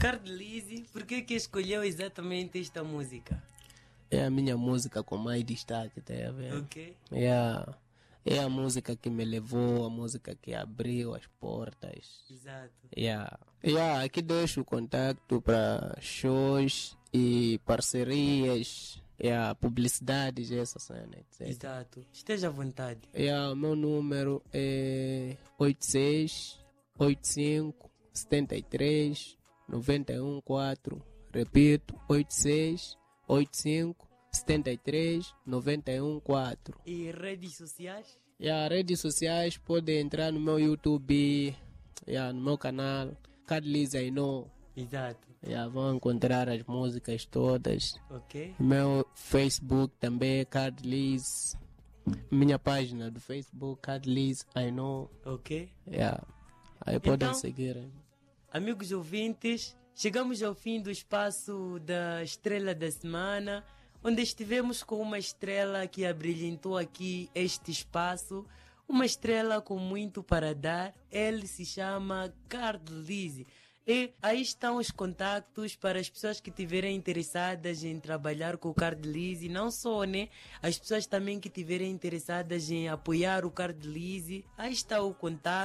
Cardlizzy, por que escolheu exatamente esta música? É a minha música com mais destaque, tá a ver? Ok. É a música que me levou, a música que abriu as portas. Exato. Aqui deixo o contacto para shows e parcerias, publicidades, essa cena, etc. Exato. Esteja à vontade. O meu número é 86 85 73 91 4. Repito, 86 85 73 91 4. E redes sociais? Redes sociais, pode entrar no meu YouTube, no meu canal, Cardlizzy I Know. Exato. Vão encontrar as músicas todas. Ok. Meu Facebook também, Cardlizzy. Minha página do Facebook, Cardlizzy I Know. Ok. Aí podem Então, seguir. Amigos ouvintes, chegamos ao fim do espaço da Estrela da Semana, onde estivemos com uma estrela que abrilhantou aqui este espaço, uma estrela com muito para dar. Ele se chama Cardlizzy. E aí estão os contactos para as pessoas que estiverem interessadas em trabalhar com o Cardlizzy, não só, né? As pessoas também que estiverem interessadas em apoiar o Cardlizzy, aí está o contato.